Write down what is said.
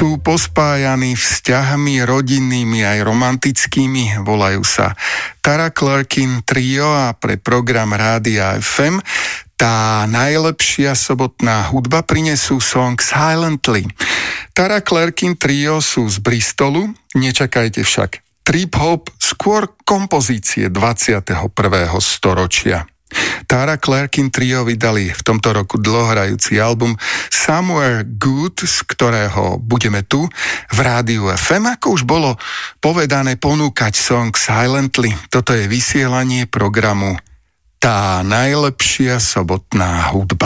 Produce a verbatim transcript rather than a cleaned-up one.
Sú pospájaní vzťahmi rodinnými aj romantickými, volajú sa Tara Clarkin Trio a pre program Rádia ef em tá najlepšia sobotná hudba prinesú song Silently. Tara Clarkin Trio sú z Bristolu, nečakajte však trip-hop, skôr kompozície dvadsiateho prvého storočia. Tara Clarkin Trio vydali v tomto roku dlhohrajúci album Somewhere Good, z ktorého budeme tu v Rádiu ef em, ako už bolo povedané, ponúkať song Silently. Toto je vysielanie programu Tá najlepšia sobotná hudba.